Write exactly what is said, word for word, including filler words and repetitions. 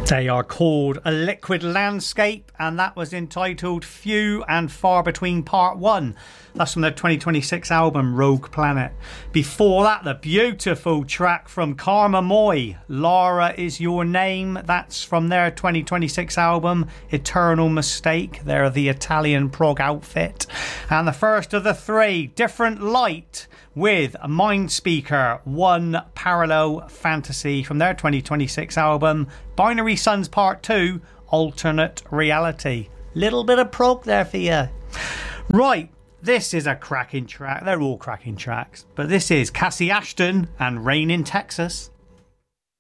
They are called A Liquid Landscape, and that was entitled Few and Far Between Part one. That's from their twenty twenty-six album Rogue Planet. Before that, the beautiful track from Karma Moi, Lara Is Your Name. That's from their twenty twenty-six album Eternal Mistake. They're the Italian prog outfit. And the first of the three, Different Light, with Mindspeaker, One Parallel Fantasy, from their twenty twenty-six album Binary Suns Part two, Alternate Reality. Little bit of prog there for you. Right, this is a cracking track. They're all cracking tracks. But this is Cassie Ashton and Rain in Texas.